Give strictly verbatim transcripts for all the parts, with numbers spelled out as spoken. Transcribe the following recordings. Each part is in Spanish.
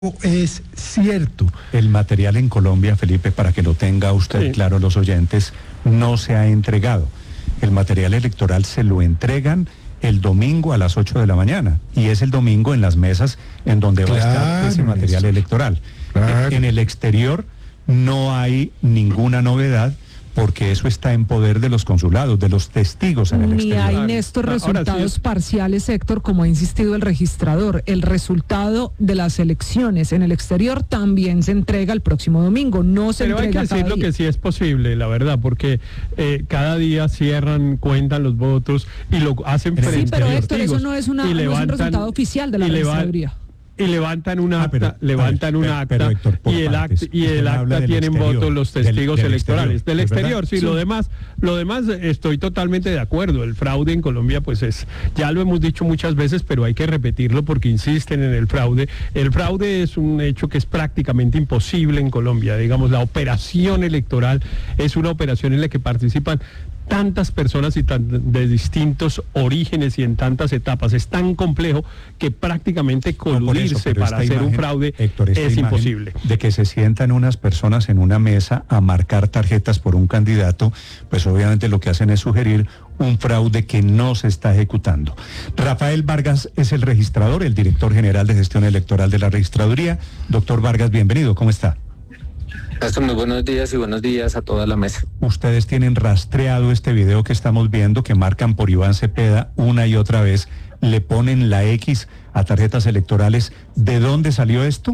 es cierto. El material en Colombia, Felipe, para que lo tenga usted sí. claro los oyentes, no se ha entregado. El material electoral se lo entregan el domingo a las ocho de la mañana y es el domingo en las mesas en donde claro, va a estar ese material eso. electoral. Claro. En el exterior no hay ninguna novedad, porque eso está en poder de los consulados, de los testigos en el Ni exterior. hay, Néstor, resultados sí. parciales, Héctor, como ha insistido el registrador. El resultado de las elecciones en el exterior también se entrega el próximo domingo, no se Pero entrega hay que decirlo día. que sí es posible, la verdad, porque eh, cada día cierran, cuentan los votos y lo hacen frente a Sí, pero Héctor, testigos, eso no es, una, levantan, no es un resultado oficial de la registraduría. Y levantan un acta, ah, pero, levantan un pero, acta pero, Héctor, y el acta, y el acta tienen votos los testigos del, del electorales. Exterior, del exterior, sí, sí, lo demás, lo demás estoy totalmente de acuerdo. El fraude en Colombia, pues es, ya lo hemos dicho muchas veces, pero hay que repetirlo porque insisten en el fraude. El fraude es un hecho que es prácticamente imposible en Colombia. Digamos, la operación electoral es una operación en la que participan tantas personas y tan, de distintos orígenes y en tantas etapas. Es tan complejo que prácticamente coludirse no, eso, para hacer imagen, un fraude Héctor, es imposible. De que se sientan unas personas en una mesa a marcar tarjetas por un candidato, pues obviamente lo que hacen es sugerir un fraude que no se está ejecutando. Rafael Vargas es el registrador, el director general de gestión electoral de la registraduría. Doctor Vargas, bienvenido, ¿cómo está? Néstor, muy buenos días y buenos días a toda la mesa. Ustedes tienen rastreado este video que estamos viendo, que marcan por Iván Cepeda una y otra vez, le ponen la X a tarjetas electorales. ¿De dónde salió esto?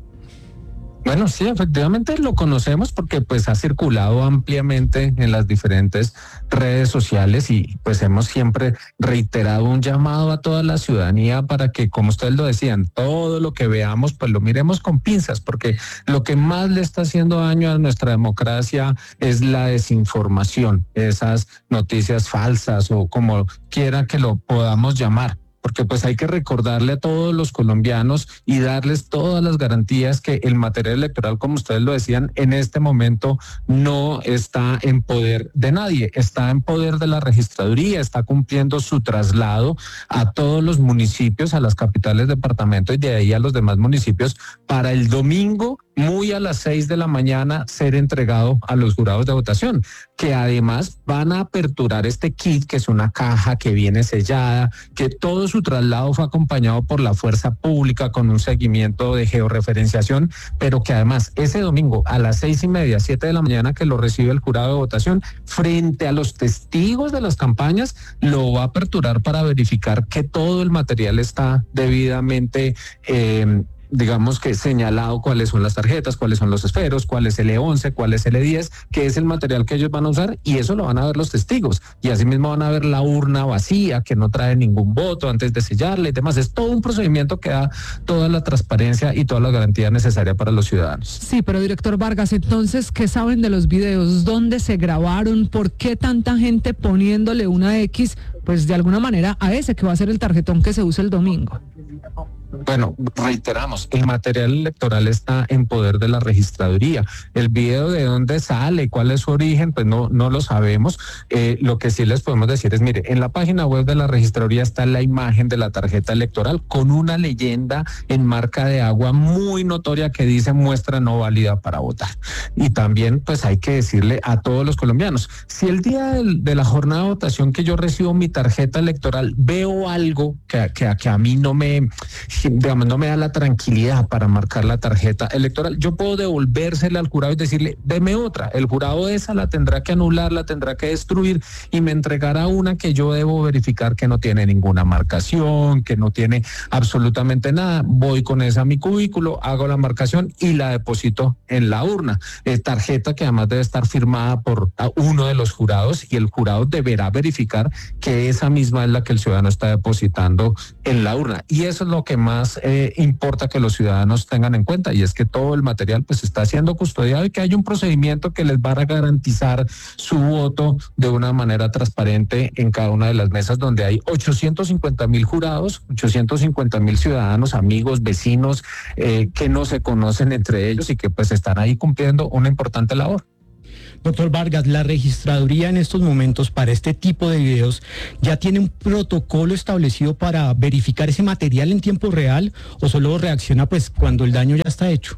Bueno, sí, efectivamente lo conocemos porque pues ha circulado ampliamente en las diferentes redes sociales y pues hemos siempre reiterado un llamado a toda la ciudadanía para que, como ustedes lo decían, todo lo que veamos pues lo miremos con pinzas, porque lo que más le está haciendo daño a nuestra democracia es la desinformación, esas noticias falsas o como quiera que lo podamos llamar. Porque pues hay que recordarle a todos los colombianos y darles todas las garantías que el material electoral, como ustedes lo decían, en este momento no está en poder de nadie, está en poder de la registraduría, está cumpliendo su traslado a todos los municipios, a las capitales departamentos y de ahí a los demás municipios para el domingo, muy a las seis de la mañana, ser entregado a los jurados de votación, que además van a aperturar este kit, que es una caja que viene sellada, que todo su traslado fue acompañado por la fuerza pública con un seguimiento de georreferenciación, pero que además ese domingo a las seis y media, siete de la mañana que lo recibe el jurado de votación, frente a los testigos de las campañas, lo va a aperturar para verificar que todo el material está debidamente eh, digamos que señalado cuáles son las tarjetas, cuáles son los esferos, cuál es el E once, cuál es el E diez, que es el material que ellos van a usar y eso lo van a ver los testigos y asimismo van a ver la urna vacía que no trae ningún voto antes de sellarle y demás. Es todo un procedimiento que da toda la transparencia y toda la garantía necesaria para los ciudadanos. Sí, pero director Vargas, entonces, ¿qué saben de los videos? ¿Dónde se grabaron? ¿Por qué tanta gente poniéndole una X, pues de alguna manera, a ese que va a ser el tarjetón que se usa el domingo? Bueno, reiteramos, el material electoral está en poder de la registraduría. El video de dónde sale, cuál es su origen, pues no, no lo sabemos. Eh, lo que sí les podemos decir es, mire, en la página web de la registraduría está la imagen de la tarjeta electoral con una leyenda en marca de agua muy notoria que dice muestra no válida para votar. Y también pues hay que decirle a todos los colombianos, si el día del, de la jornada de votación que yo recibo mi tarjeta electoral veo algo que, que, que a mí no me... digamos, no me da la tranquilidad para marcar la tarjeta electoral, yo puedo devolvérsela al jurado y decirle, deme otra. El jurado esa la tendrá que anular, la tendrá que destruir y me entregará una que yo debo verificar que no tiene ninguna marcación, que no tiene absolutamente nada. Voy con esa a mi cubículo, hago la marcación y la deposito en la urna. Eh, tarjeta que además debe estar firmada por uno de los jurados y el jurado deberá verificar que esa misma es la que el ciudadano está depositando en la urna. Y eso es lo que más eh, importa que los ciudadanos tengan en cuenta y es que todo el material pues está siendo custodiado y que hay un procedimiento que les va a garantizar su voto de una manera transparente en cada una de las mesas donde hay ochocientos cincuenta mil jurados, ochocientos cincuenta mil ciudadanos, amigos, vecinos eh, que no se conocen entre ellos y que pues están ahí cumpliendo una importante labor. Doctor Vargas, la registraduría en estos momentos para este tipo de videos ya tiene un protocolo establecido para verificar ese material en tiempo real o solo reacciona pues cuando el daño ya está hecho.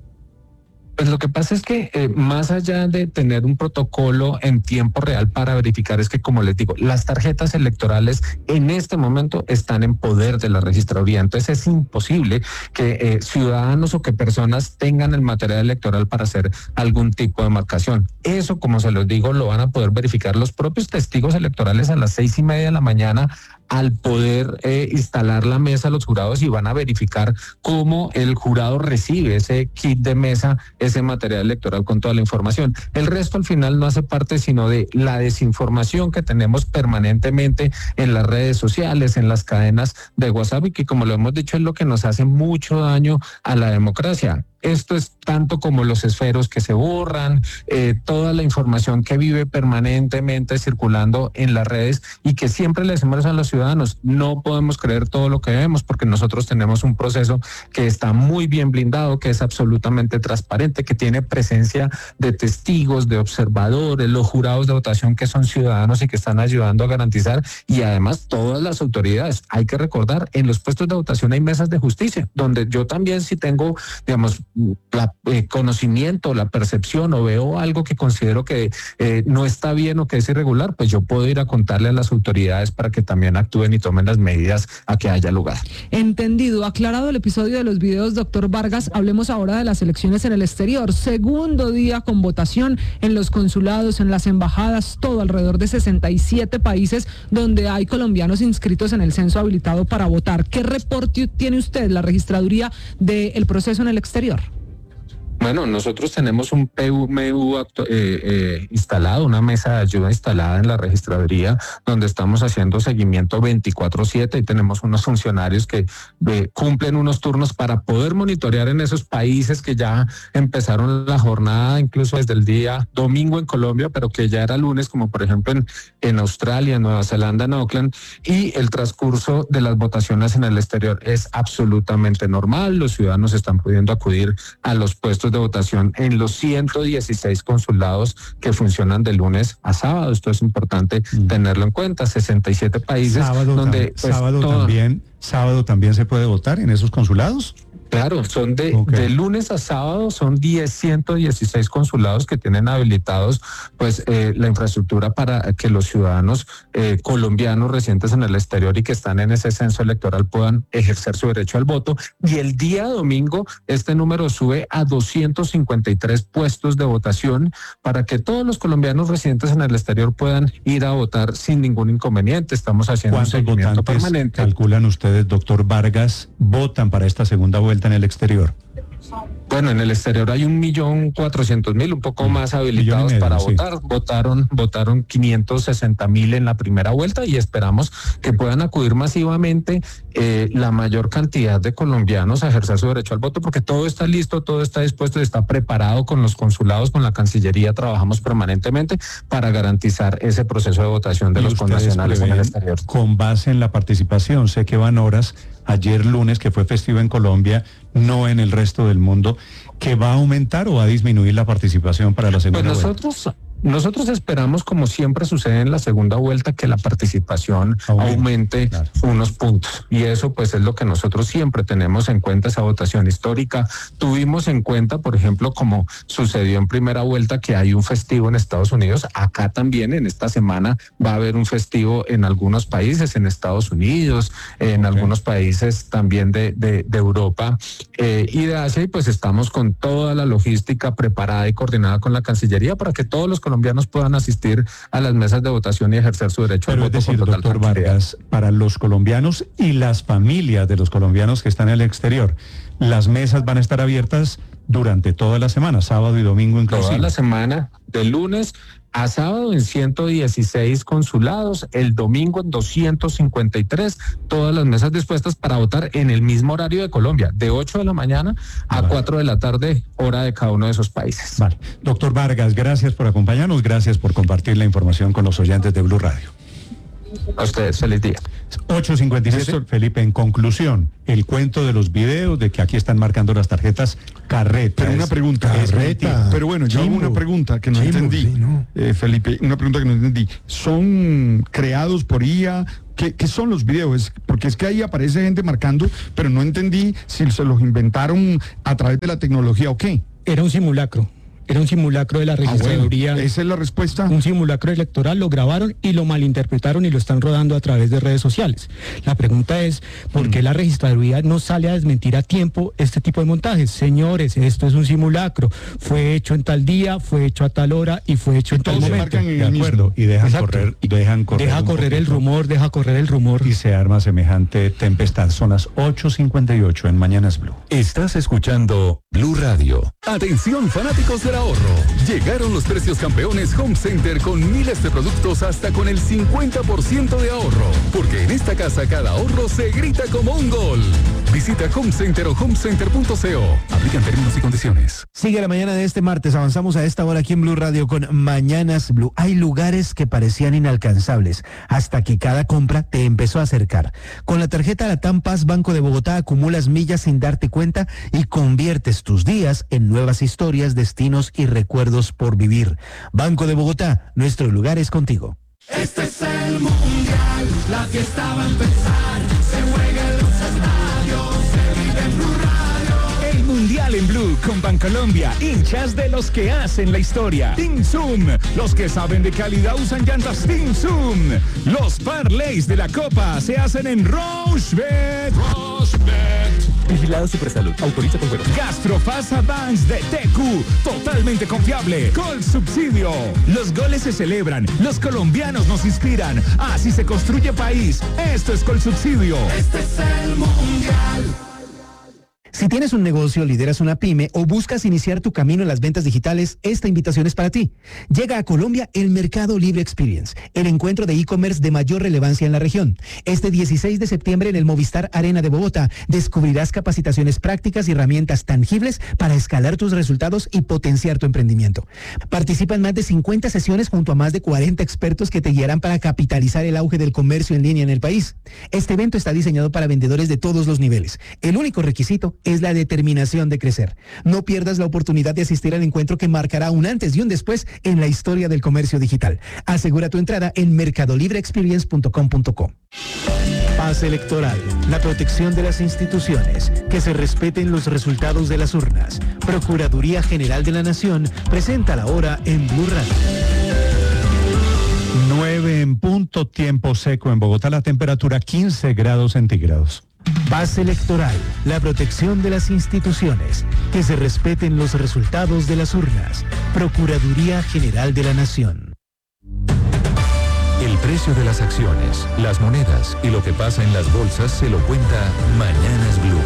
Pues lo que pasa es que eh, más allá de tener un protocolo en tiempo real para verificar, es que, como les digo, las tarjetas electorales en este momento están en poder de la registraduría. Entonces es imposible que eh, ciudadanos o que personas tengan el material electoral para hacer algún tipo de marcación. Eso, como se los digo, lo van a poder verificar los propios testigos electorales a las seis y media de la mañana, al poder eh, instalar la mesa a los jurados, y van a verificar cómo el jurado recibe ese kit de mesa, ese material electoral con toda la información. El resto al final no hace parte sino de la desinformación que tenemos permanentemente en las redes sociales, en las cadenas de WhatsApp, y que, como lo hemos dicho, es lo que nos hace mucho daño a la democracia. Esto es tanto como los esferos que se borran, eh, toda la información que vive permanentemente circulando en las redes, y que siempre le decimos a los ciudadanos, no podemos creer todo lo que vemos, porque nosotros tenemos un proceso que está muy bien blindado, que es absolutamente transparente, que tiene presencia de testigos, de observadores, los jurados de votación que son ciudadanos y que están ayudando a garantizar, y además todas las autoridades. Hay que recordar, en los puestos de votación hay mesas de justicia, donde yo también, si tengo, digamos, la eh, conocimiento, la percepción, o veo algo que considero que eh, no está bien o que es irregular, pues yo puedo ir a contarle a las autoridades para que también actúen y tomen las medidas a que haya lugar. Entendido, aclarado el episodio de los videos, doctor Vargas, hablemos ahora de las elecciones en el exterior. Segundo día con votación en los consulados, en las embajadas, todo alrededor de sesenta y siete países donde hay colombianos inscritos en el censo habilitado para votar. ¿Qué reporte tiene usted, la registraduría, del proceso en el exterior? Bueno, nosotros tenemos un P M U actu- eh, eh, instalado, una mesa de ayuda instalada en la registraduría, donde estamos haciendo seguimiento veinticuatro siete, y tenemos unos funcionarios que eh, cumplen unos turnos para poder monitorear en esos países que ya empezaron la jornada, incluso desde el día domingo en Colombia, pero que ya era lunes, como por ejemplo en, en Australia, en Nueva Zelanda, en Auckland, y el transcurso de las votaciones en el exterior es absolutamente normal. Los ciudadanos están pudiendo acudir a los puestos de votación en los ciento dieciséis consulados que funcionan de lunes a sábado. Esto es importante mm. tenerlo en cuenta. sesenta y siete países sábado donde tam- pues, sábado todo... también sábado también se puede votar en esos consulados. Claro, son de, okay. de lunes a sábado, son ciento dieciséis consulados que tienen habilitados pues eh, la infraestructura para que los ciudadanos eh, colombianos residentes en el exterior y que están en ese censo electoral puedan ejercer su derecho al voto. Y el día domingo este número sube a doscientos cincuenta y tres puestos de votación para que todos los colombianos residentes en el exterior puedan ir a votar sin ningún inconveniente. Estamos haciendo un seguimiento permanente. ¿Calculan ustedes, doctor Vargas, votan para esta segunda vuelta en el exterior? Bueno, en el exterior hay un millón cuatrocientos mil, un poco más habilitados medio, para sí. votar. Votaron, votaron quinientos sesenta mil en la primera vuelta, y esperamos que puedan acudir masivamente eh, la mayor cantidad de colombianos a ejercer su derecho al voto, porque todo está listo, todo está dispuesto, está preparado con los consulados, con la Cancillería. Trabajamos permanentemente para garantizar ese proceso de votación de los connacionales en el exterior. Con base en la participación, sé que van horas, ayer lunes, que fue festivo en Colombia, no en el resto del mundo, ¿que va a aumentar o va a disminuir la participación para la segunda pues vuelta? Nosotros, nosotros esperamos, como siempre sucede en la segunda vuelta, que la participación aumente, aumente claro. unos puntos. Y eso pues es lo que nosotros siempre tenemos en cuenta, esa votación histórica. Tuvimos en cuenta, por ejemplo, como sucedió en primera vuelta, que hay un festivo en Estados Unidos. Acá también en esta semana va a haber un festivo en algunos países, en Estados Unidos, en okay. algunos países también de, de, de Europa eh, y de Asia. Y pues estamos con toda la logística preparada y coordinada con la Cancillería para que todos los colombianos puedan asistir a las mesas de votación y ejercer su derecho Pero al voto. Es decir, con total doctor Vargas, para los colombianos y las familias de los colombianos que están en el exterior, las mesas van a estar abiertas durante toda la semana, sábado y domingo inclusive. Toda la semana, de lunes a sábado en ciento dieciséis consulados, el domingo en doscientos cincuenta y tres, todas las mesas dispuestas para votar en el mismo horario de Colombia, de ocho de la mañana a vale. cuatro de la tarde, hora de cada uno de esos países. Vale. Doctor Vargas, gracias por acompañarnos, gracias por compartir la información con los oyentes de Blue Radio. A ustedes, feliz día. ocho cincuenta y siete, Felipe, en conclusión, el cuento de los videos de que aquí están marcando las tarjetas, carreta. Pero una pregunta, carreta. Pero bueno, yo Chimbo. hago una pregunta que no Chimbo, entendí, sí, ¿no? Eh, Felipe, una pregunta que no entendí. ¿Son creados por I A? ¿Qué, ¿Qué son los videos? Porque es que ahí aparece gente marcando, pero no entendí si se los inventaron a través de la tecnología o qué. Era un simulacro. Era un simulacro de la registraduría. Ah, bueno, esa es la respuesta. Un simulacro electoral, lo grabaron y lo malinterpretaron y lo están rodando a través de redes sociales. La pregunta es, ¿por mm. qué la registraduría no sale a desmentir a tiempo este tipo de montajes? Señores, esto es un simulacro. Fue hecho en tal día, fue hecho a tal hora y fue hecho y en tal momento. En de acuerdo, y dejan Exacto. correr, dejan correr. Deja correr el rumor, deja correr el rumor. Y se arma semejante tempestad. Son las ocho cincuenta y ocho en Mañanas Blue. Estás escuchando Blue Radio. Atención, fanáticos del ahorro. Llegaron los precios campeones Home Center con miles de productos hasta con el cincuenta por ciento de ahorro. Porque en esta casa cada ahorro se grita como un gol. Visita Home Center o homecenter punto co. Aplican términos y condiciones. Sigue la mañana de este martes. Avanzamos a esta hora aquí en Blue Radio con Mañanas Blue. Hay lugares que parecían inalcanzables hasta que cada compra te empezó a acercar. Con la tarjeta Latam Paz Banco de Bogotá acumulas millas sin darte cuenta y conviertes tus días en nuevas historias, destinos y recuerdos por vivir. Banco de Bogotá, nuestro lugar es contigo. Este es el Mundial, la fiesta va a empezar, se juega en los estadios, se vive en Blue Radio. El Mundial en Blue con Bancolombia, hinchas de los que hacen la historia. Team Zoom, los que saben de calidad usan llantas Team Zoom. Los parlays de la Copa se hacen en Rochebet. Rochebet. Vigilado Supersalud. Autoriza con juegos. Gastrofasa Banks de T Q. Totalmente confiable. Gol Subsidio. Los goles se celebran. Los colombianos nos inspiran. Así se construye país. Esto es Gol Subsidio. Este es el Mundial. Si tienes un negocio, lideras una pyme o buscas iniciar tu camino en las ventas digitales, esta invitación es para ti. Llega a Colombia el Mercado Libre Experience, el encuentro de e-commerce de mayor relevancia en la región. Este dieciséis de septiembre en el Movistar Arena de Bogotá descubrirás capacitaciones prácticas y herramientas tangibles para escalar tus resultados y potenciar tu emprendimiento. Participa en más de cincuenta sesiones junto a más de cuarenta expertos que te guiarán para capitalizar el auge del comercio en línea en el país. Este evento está diseñado para vendedores de todos los niveles. El único requisito es la determinación de crecer. No pierdas la oportunidad de asistir al encuentro que marcará un antes y un después en la historia del comercio digital. Asegura tu entrada en mercado libre experience punto com punto co. Paz electoral, la protección de las instituciones, que se respeten los resultados de las urnas. Procuraduría General de la Nación presenta la hora en Blue Radio. nueve en punto, tiempo seco en Bogotá, la temperatura quince grados centígrados. Paz electoral, la protección de las instituciones, que se respeten los resultados de las urnas. Procuraduría General de la Nación. El precio de las acciones, las monedas y lo que pasa en las bolsas se lo cuenta Mañanas Blue.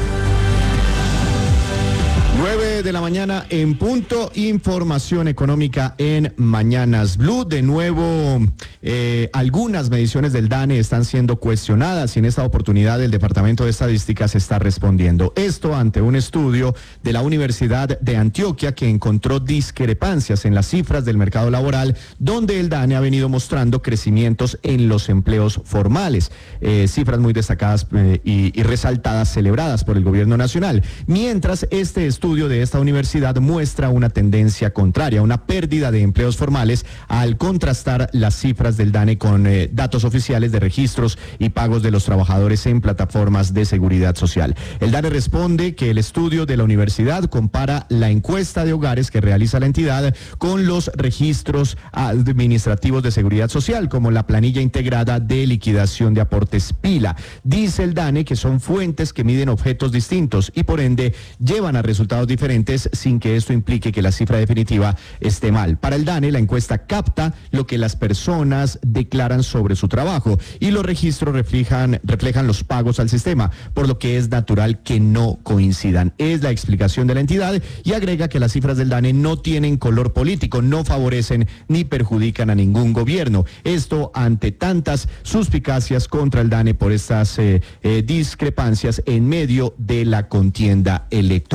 nueve de la mañana en punto, información económica en Mañanas Blue. De nuevo, eh, algunas mediciones del DANE están siendo cuestionadas y en esta oportunidad el Departamento de Estadísticas está respondiendo. Esto ante un estudio de la Universidad de Antioquia que encontró discrepancias en las cifras del mercado laboral, donde el DANE ha venido mostrando crecimientos en los empleos formales, eh, cifras muy destacadas eh, y, y resaltadas, celebradas por el gobierno nacional. Mientras este estudio estudio de esta universidad muestra una tendencia contraria, una pérdida de empleos formales al contrastar las cifras del DANE con eh, datos oficiales de registros y pagos de los trabajadores en plataformas de seguridad social. El DANE responde que el estudio de la universidad compara la encuesta de hogares que realiza la entidad con los registros administrativos de seguridad social, como la planilla integrada de liquidación de aportes PILA. Dice el DANE que son fuentes que miden objetos distintos y por ende llevan a resultados diferentes sin que esto implique que la cifra definitiva esté mal. Para el DANE, la encuesta capta lo que las personas declaran sobre su trabajo y los registros reflejan, reflejan los pagos al sistema, por lo que es natural que no coincidan. Es la explicación de la entidad y agrega que las cifras del DANE no tienen color político, no favorecen ni perjudican a ningún gobierno. Esto ante tantas suspicacias contra el DANE por estas eh, eh, discrepancias en medio de la contienda electoral.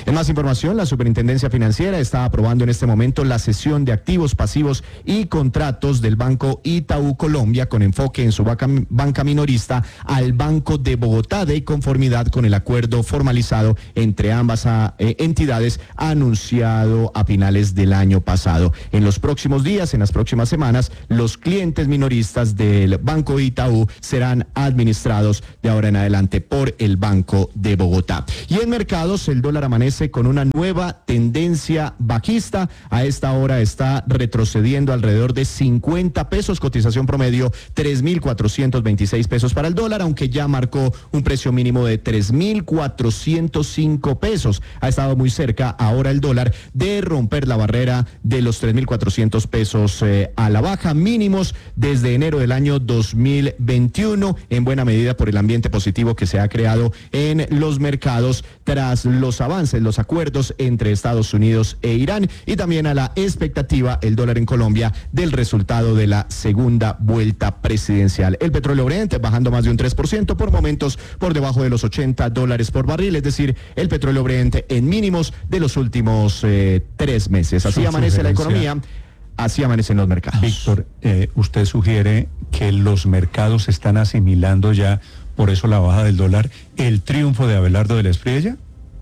En más información, la Superintendencia Financiera está aprobando en este momento la cesión de activos, pasivos y contratos del Banco Itaú Colombia con enfoque en su banca, banca minorista al Banco de Bogotá, de conformidad con el acuerdo formalizado entre ambas a, eh, entidades anunciado a finales del año pasado. En los próximos días, en las próximas semanas, los clientes minoristas del Banco Itaú serán administrados de ahora en adelante por el Banco de Bogotá. Y en mercados, el dólar amanece con una nueva tendencia bajista. A esta hora está retrocediendo alrededor de cincuenta pesos, cotización promedio tres mil cuatrocientos veintiséis pesos para el dólar, aunque ya marcó un precio mínimo de tres mil cuatrocientos cinco pesos. Ha estado muy cerca ahora el dólar de romper la barrera de los tres mil cuatrocientos pesos eh, a la baja, mínimos desde enero del año dos mil veintiuno, en buena medida por el ambiente positivo que se ha creado en los mercados tras los avances, los acuerdos entre Estados Unidos e Irán, y también a la expectativa, el dólar en Colombia, del resultado de la segunda vuelta presidencial. El petróleo Brent bajando más de un tres por ciento, por momentos por debajo de los ochenta dólares por barril, es decir, el petróleo Brent en mínimos de los últimos eh, tres meses. Así amanece la economía, así amanecen los mercados. Víctor, eh, usted sugiere que los mercados están asimilando ya, por eso la baja del dólar, el triunfo de Abelardo de la Espriella.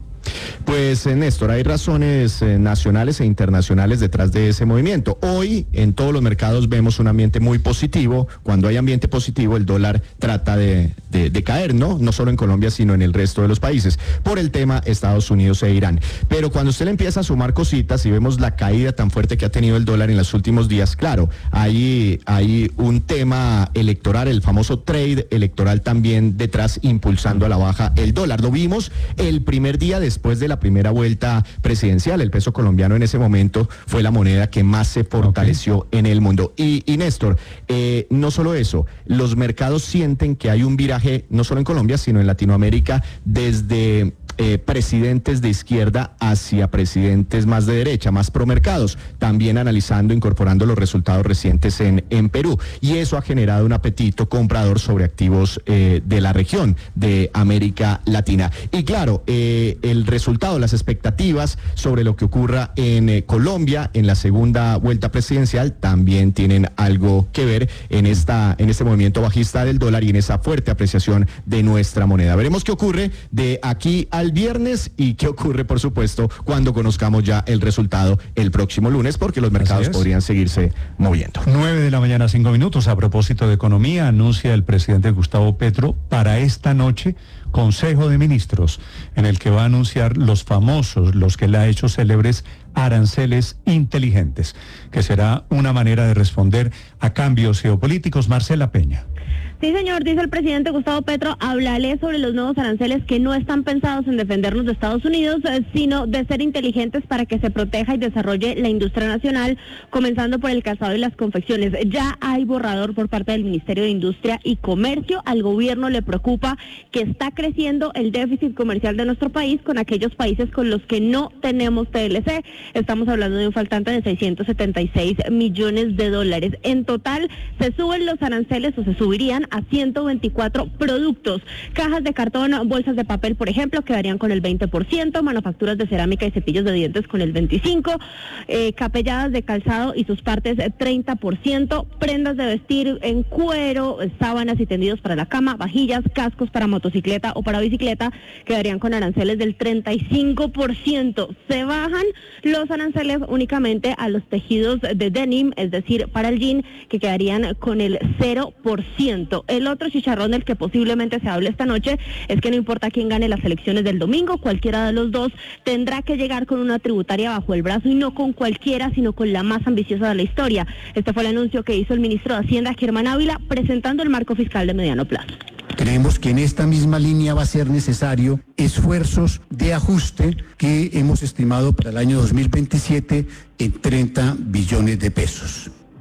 Pues eh, Néstor, hay razones eh, nacionales e internacionales detrás de ese movimiento. Hoy en todos los mercados vemos un ambiente muy positivo. Cuando hay ambiente positivo, el dólar trata de, de, de caer, ¿no? No solo en Colombia, sino en el resto de los países, por el tema Estados Unidos e Irán. Pero cuando usted le empieza a sumar cositas y vemos la caída tan fuerte que ha tenido el dólar en los últimos días, claro, hay, hay un tema electoral, el famoso trade electoral también detrás, impulsando a la baja el dólar. Lo vimos el primer día de después de la primera vuelta presidencial. El peso colombiano en ese momento fue la moneda que más se fortaleció okay. en el mundo. Y, y Néstor, eh, no solo eso, los mercados sienten que hay un viraje, no solo en Colombia, sino en Latinoamérica, desde Eh, presidentes de izquierda hacia presidentes más de derecha, más promercados, también analizando, incorporando los resultados recientes en, en Perú. Y eso ha generado un apetito comprador sobre activos eh, de la región de América Latina. Y claro, eh, el resultado, las expectativas sobre lo que ocurra en eh, Colombia en la segunda vuelta presidencial también tienen algo que ver en, esta, en este movimiento bajista del dólar y en esa fuerte apreciación de nuestra moneda. Veremos qué ocurre de aquí al viernes y qué ocurre, por supuesto, cuando conozcamos ya el resultado el próximo lunes, porque los mercados podrían seguirse moviendo. nueve de la mañana, cinco minutos. A propósito de economía, anuncia el presidente Gustavo Petro para esta noche Consejo de Ministros, en el que va a anunciar los famosos, los que le ha hecho célebres, aranceles inteligentes, que será una manera de responder a cambios geopolíticos. Marcela Peña. Sí, señor, dice el presidente Gustavo Petro, hablaré sobre los nuevos aranceles que no están pensados en defendernos de Estados Unidos, sino de ser inteligentes para que se proteja y desarrolle la industria nacional, comenzando por el calzado y las confecciones. Ya hay borrador por parte del Ministerio de Industria y Comercio. Al gobierno le preocupa que está creciendo el déficit comercial de nuestro país con aquellos países con los que no tenemos T L C. Estamos hablando de un faltante de seiscientos setenta y seis millones de dólares. En total, se suben los aranceles o se subirían a ciento veinticuatro productos. Cajas de cartón, bolsas de papel, por ejemplo, quedarían con el veinte por ciento, manufacturas de cerámica y cepillos de dientes con el veinticinco por ciento, eh, capelladas de calzado y sus partes treinta por ciento, prendas de vestir en cuero, sábanas y tendidos para la cama, vajillas, cascos para motocicleta o para bicicleta, quedarían con aranceles del treinta y cinco por ciento. Se bajan los aranceles únicamente a los tejidos de denim, es decir, para el jean, que quedarían con el cero por ciento. El otro chicharrón del que posiblemente se hable esta noche es que no importa quién gane las elecciones del domingo, cualquiera de los dos tendrá que llegar con una tributaria bajo el brazo y no con cualquiera, sino con la más ambiciosa de la historia. Este fue el anuncio que hizo el ministro de Hacienda, Germán Ávila, presentando el marco fiscal de mediano plazo. Creemos que en esta misma línea va a ser necesario esfuerzos de ajuste que hemos estimado para el año dos mil veintisiete en treinta billones de pesos.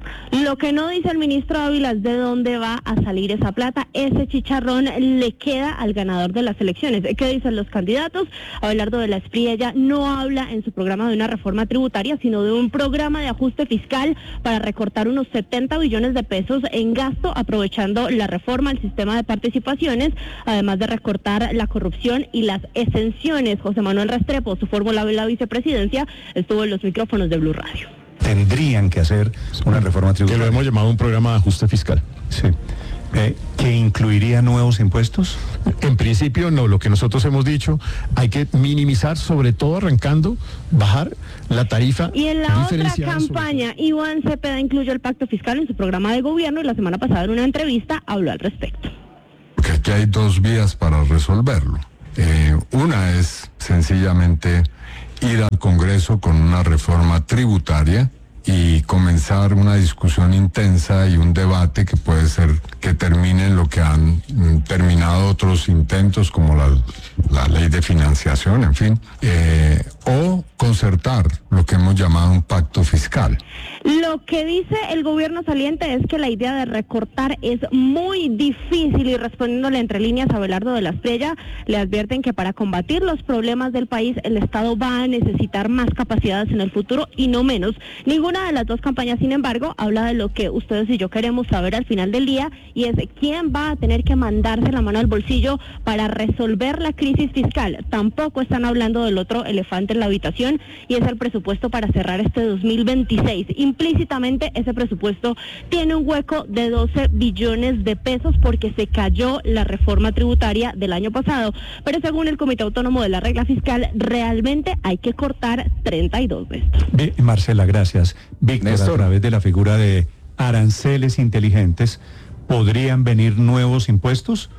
Lo que no dice el ministro Ávila es de dónde va a salir esa plata. Ese chicharrón le queda al ganador de las elecciones. ¿Qué dicen los candidatos? Abelardo de la Espriella no habla en su programa de una reforma tributaria, sino de un programa de ajuste fiscal para recortar unos setenta billones de pesos en gasto, aprovechando la reforma al sistema de participaciones, además de recortar la corrupción y las exenciones. José Manuel Restrepo, su fórmula de la vicepresidencia, estuvo en los micrófonos de Blue Radio. Tendrían que hacer una reforma tributaria. Que lo hemos llamado un programa de ajuste fiscal. Sí. Eh, ¿Que incluiría nuevos impuestos? En principio no, lo que nosotros hemos dicho, hay que minimizar, sobre todo arrancando, bajar la tarifa. Y en la otra campaña, sobre... Iván Cepeda incluyó el pacto fiscal en su programa de gobierno y la semana pasada en una entrevista habló al respecto. Porque aquí hay dos vías para resolverlo. Eh, una es sencillamente ir al Congreso con una reforma tributaria y comenzar una discusión intensa y un debate que puede ser que termine en lo que han mm, terminado otros intentos como la, la ley de financiación, en fin, eh, o concertar lo que hemos llamado un pacto fiscal. Lo que dice el gobierno saliente es que la idea de recortar es muy difícil y respondiéndole entre líneas a Abelardo de la Espriella, le advierten que para combatir los problemas del país el Estado va a necesitar más capacidades en el futuro y no menos. Ninguna de las dos campañas, sin embargo, habla de lo que ustedes y yo queremos saber al final del día y es quién va a tener que mandarse la mano al bolsillo para resolver la crisis fiscal. Tampoco están hablando del otro elefante en la habitación y es el presupuesto para cerrar este dos mil veintiséis. Implícitamente ese presupuesto tiene un hueco de doce billones de pesos porque se cayó la reforma tributaria del año pasado, pero según el Comité Autónomo de la Regla Fiscal realmente hay que cortar treinta y dos de estos. Bien, Marcela, gracias. Víctor, Néstor, a través de la figura de aranceles inteligentes, ¿podrían venir nuevos impuestos?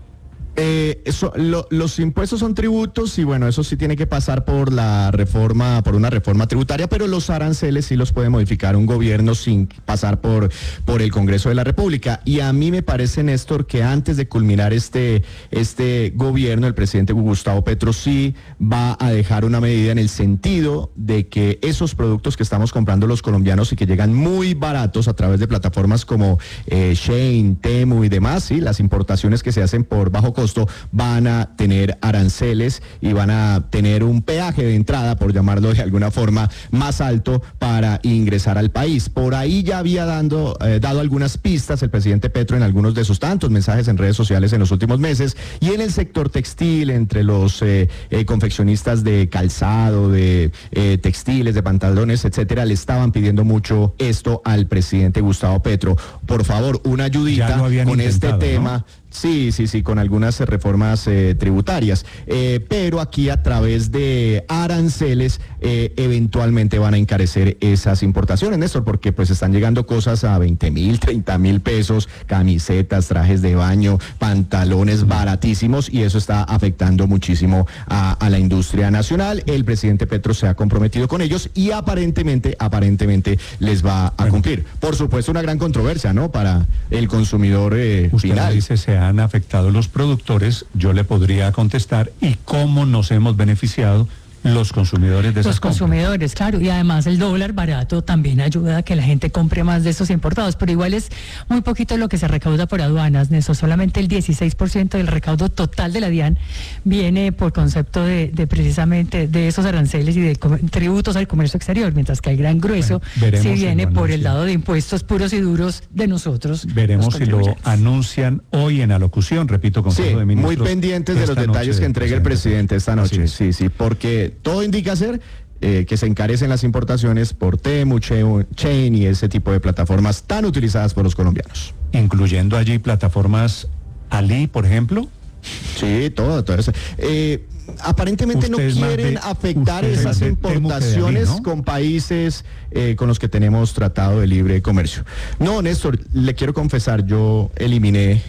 Eh, eso, lo, los impuestos son tributos y bueno, eso sí tiene que pasar por la reforma, por una reforma tributaria, pero los aranceles sí los puede modificar un gobierno sin pasar por, por el Congreso de la República. Y a mí me parece, Néstor, que antes de culminar este, este gobierno, el presidente Gustavo Petro sí va a dejar una medida en el sentido de que esos productos que estamos comprando los colombianos y que llegan muy baratos a través de plataformas como eh, Shein, Temu y demás, sí, las importaciones que se hacen por bajo costo, van a tener aranceles y van a tener un peaje de entrada, por llamarlo de alguna forma, más alto para ingresar al país. Por ahí ya había dando, eh, dado algunas pistas el presidente Petro en algunos de sus tantos mensajes en redes sociales en los últimos meses, y en el sector textil, entre los eh, eh, confeccionistas de calzado, de eh, textiles, de pantalones, etcétera, le estaban pidiendo mucho esto al presidente Gustavo Petro. Por favor, una ayudita con este tema. ¿No? Sí, sí, sí, con algunas reformas eh, tributarias, eh, pero aquí a través de aranceles eh, eventualmente van a encarecer esas importaciones, Néstor, porque pues están llegando cosas a veinte mil, treinta mil pesos, camisetas, trajes de baño, pantalones baratísimos y eso está afectando muchísimo a, a la industria nacional. El presidente Petro se ha comprometido con ellos y aparentemente, aparentemente les va a cumplir. Por supuesto, una gran controversia, ¿no? Para el consumidor eh, Usted final. Dice, se han afectado los productores, yo le podría contestar, ¿y cómo nos hemos beneficiado los consumidores de esas Los consumidores, compras? Claro, y además el dólar barato también ayuda a que la gente compre más de estos importados, pero igual es muy poquito lo que se recauda por aduanas, Néstor, solamente el dieciséis por ciento del recaudo total de la DIAN viene por concepto de, de precisamente de esos aranceles y de tributos al comercio exterior, mientras que el gran grueso bueno, sí viene por el lado de impuestos puros y duros de nosotros. Veremos si lo anuncian hoy en alocución, repito, Consejo sí, de Ministros. Muy pendientes de los detalles que entregue el presidente esta noche, sí, sí, porque todo indica ser eh, que se encarecen las importaciones por Temu, Shein y ese tipo de plataformas tan utilizadas por los colombianos. Incluyendo allí plataformas Ali, por ejemplo. Sí, todo, todo eso. Eh, aparentemente no quieren de, afectar esas importaciones Ali, ¿no? con países eh, con los que tenemos tratado de libre comercio. No, Néstor, le quiero confesar, yo eliminé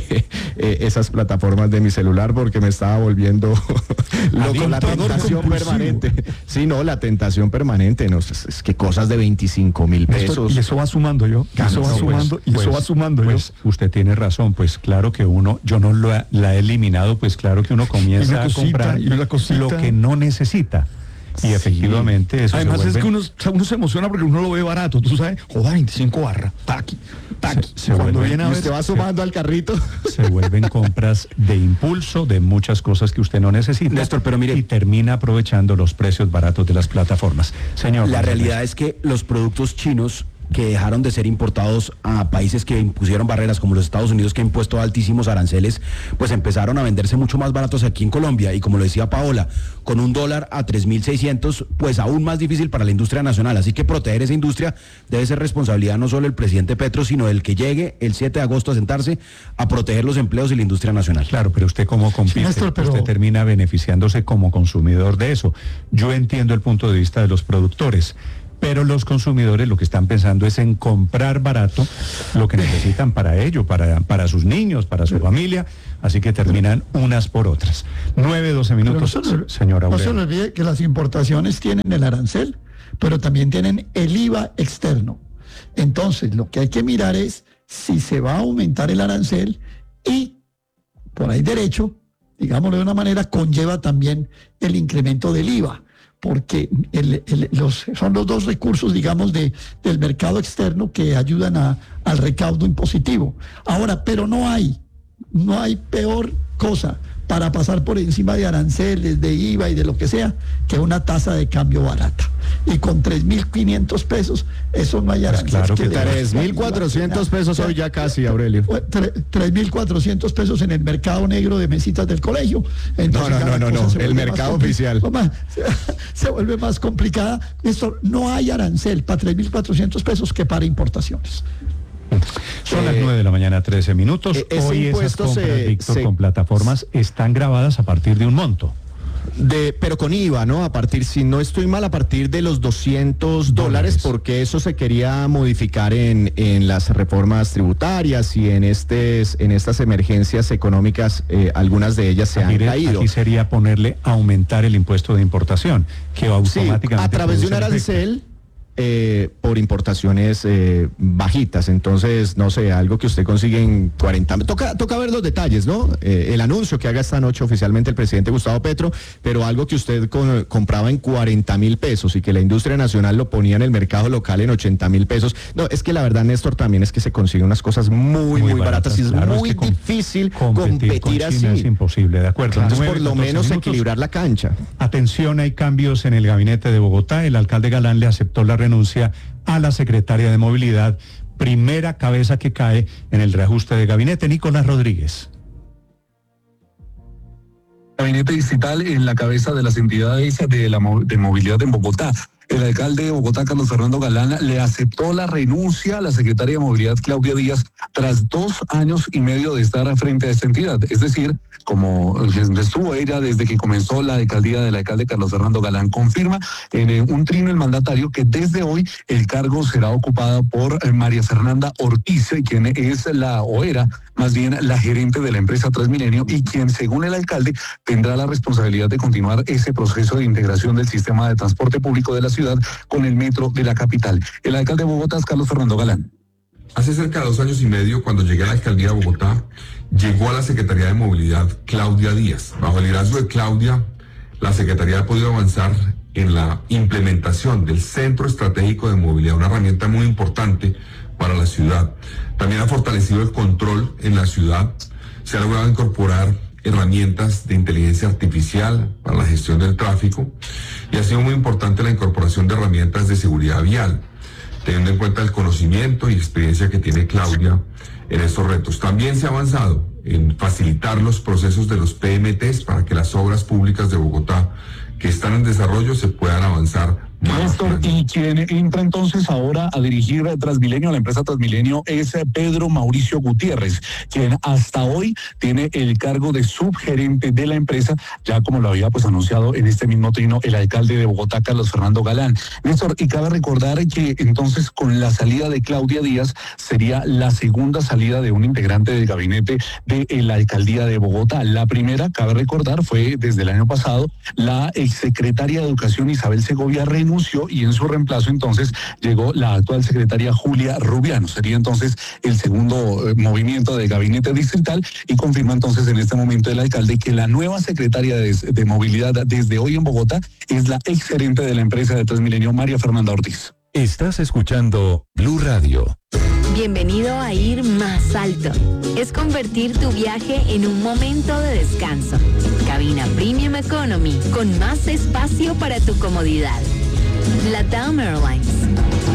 eh, esas plataformas de mi celular porque me estaba volviendo loco, la tentación permanente. Sí, no, la tentación permanente, no, es, es que cosas de veinticinco mil pesos. Y eso va sumando yo, y eso va sumando, y eso va sumando pues, yo. Usted tiene razón, pues claro que uno, yo no lo, la he eliminado, pues claro que uno comienza a comprar lo que no necesita. Y efectivamente eso Además se vuelve... es que uno, o sea, uno se emociona porque uno lo ve barato, tú sabes, joda, veinticinco barras, taqui, taqui. Se, se Cuando vuelven, viene a ver, se va sumando al carrito. Se vuelven compras de impulso de muchas cosas que usted no necesita. Néstor, pero mire, y termina aprovechando los precios baratos de las plataformas. Señor. La realidad es que los productos chinos que dejaron de ser importados a países que impusieron barreras como los Estados Unidos, que han impuesto altísimos aranceles, pues empezaron a venderse mucho más baratos aquí en Colombia. Y como lo decía Paola, con un dólar a tres mil seiscientos, pues aún más difícil para la industria nacional. Así que proteger esa industria debe ser responsabilidad no solo del presidente Petro, sino del que llegue el siete de agosto a sentarse a proteger los empleos y la industria nacional. Claro, pero usted cómo compite, sí, Néstor, pero... usted termina beneficiándose como consumidor de eso. Yo entiendo el punto de vista de los productores, pero los consumidores lo que están pensando es en comprar barato lo que necesitan para ello, para, para sus niños, para su familia, así que terminan unas por otras. Nueve, doce minutos, no se, señora No se le olvide que las importaciones tienen el arancel, pero también tienen el I V A externo. Entonces, lo que hay que mirar es si se va a aumentar el arancel y, por ahí derecho, digámoslo de una manera, conlleva también el incremento del I V A. Porque el, el, los, son los dos recursos, digamos, de, del mercado externo que ayudan a, al recaudo impositivo. Ahora, pero no hay, no hay peor cosa para pasar por encima de aranceles, de I V A y de lo que sea, que una tasa de cambio barata. Y con tres mil quinientos pesos, eso no hay arancel. Claro que tres mil cuatrocientos pesos hoy ya casi, Aurelio. tres mil cuatrocientos pesos en el mercado negro de mesitas del colegio. Entonces, no, no, no, no, no. el mercado oficial. Se, se vuelve más complicada. Esto, no hay arancel para tres mil cuatrocientos pesos que para importaciones. Son eh, las nueve de la mañana, trece minutos. Eh, Hoy esas compras, se, Víctor, se, con plataformas están grabadas a partir de un monto. De, pero con I V A, ¿no? A partir, si no estoy mal, a partir de los doscientos dólares, porque eso se quería modificar en, en las reformas tributarias y en, estes, en estas emergencias económicas, eh, algunas de ellas se aquí, han caído. Aquí sería ponerle aumentar el impuesto de importación, que automáticamente... Sí, a través de un arancel... Eh, por importaciones eh, bajitas, entonces no sé, algo que usted consigue en cuarenta, toca, toca ver los detalles, ¿no? Eh, el anuncio que haga esta noche oficialmente el presidente Gustavo Petro, pero algo que usted con, compraba en cuarenta mil pesos y que la industria nacional lo ponía en el mercado local en ochenta mil pesos. No, es que la verdad, Néstor, también es que se consiguen unas cosas muy, muy, muy baratas, baratas y es claro, muy es que difícil competir, competir así. Es imposible, de acuerdo. Claro, entonces, por lo menos minutos, equilibrar la cancha. Atención, hay cambios en el gabinete de Bogotá. El alcalde Galán le aceptó la renuncia a la secretaria de Movilidad, primera cabeza que cae en el reajuste de gabinete. Nicolás Rodríguez. Gabinete distrital en la cabeza de las entidades de la de movilidad en Bogotá. El alcalde de Bogotá, Carlos Fernando Galán, le aceptó la renuncia a la secretaria de Movilidad, Claudia Díaz, tras dos años y medio de estar frente a esta entidad. Es decir, como estuvo ella desde que comenzó la alcaldía del alcalde Carlos Fernando Galán, confirma en un trino el mandatario que desde hoy el cargo será ocupado por María Fernanda Ortiz, quien es la, o era más bien la gerente de la empresa Transmilenio y quien, según el alcalde, tendrá la responsabilidad de continuar ese proceso de integración del sistema de transporte público de la ciudad con el metro de la capital. El alcalde de Bogotá es Carlos Fernando Galán. Hace cerca de dos años y medio, cuando llegué a la alcaldía de Bogotá, llegó a la Secretaría de Movilidad Claudia Díaz. Bajo el liderazgo de Claudia, la Secretaría ha podido avanzar en la implementación del Centro Estratégico de Movilidad, una herramienta muy importante para la ciudad. También ha fortalecido el control en la ciudad. Se ha logrado incorporar herramientas de inteligencia artificial para la gestión del tráfico y ha sido muy importante la incorporación de herramientas de seguridad vial, teniendo en cuenta el conocimiento y experiencia que tiene Claudia en estos retos. También se ha avanzado en facilitar los procesos de los P M Ts para que las obras públicas de Bogotá que están en desarrollo se puedan avanzar. Néstor, y quien entra entonces ahora a dirigir Transmilenio, la empresa Transmilenio, es Pedro Mauricio Gutiérrez, quien hasta hoy tiene el cargo de subgerente de la empresa, ya como lo había pues anunciado en este mismo trino el alcalde de Bogotá, Carlos Fernando Galán. Néstor, y cabe recordar que entonces con la salida de Claudia Díaz sería la segunda salida de un integrante del gabinete de la alcaldía de Bogotá. La primera, cabe recordar, fue desde el año pasado la exsecretaria de Educación Isabel Segovia Renú, renunció y en su reemplazo entonces llegó la actual secretaria Julia Rubiano. Sería entonces el segundo eh, movimiento de gabinete distrital y confirma entonces en este momento el alcalde que la nueva secretaria de, de movilidad desde hoy en Bogotá es la exgerente de la empresa de Transmilenio, María Fernanda Ortiz. Estás escuchando Blue Radio. Bienvenido a ir más alto. Es convertir tu viaje en un momento de descanso. Cabina Premium Economy con más espacio para tu comodidad. LATAM Airlines.